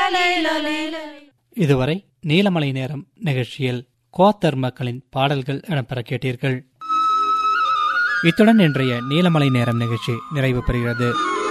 இதுவரை நீலமலை நேரம் நிகழ்ச்சியில் கோத்தர் மக்களின் பாடல்கள் இடம்பெற கேட்டீர்கள். இத்துடன் இன்றைய நீலமலை நேரம் நிகழ்ச்சி நிறைவு பெறுகிறது.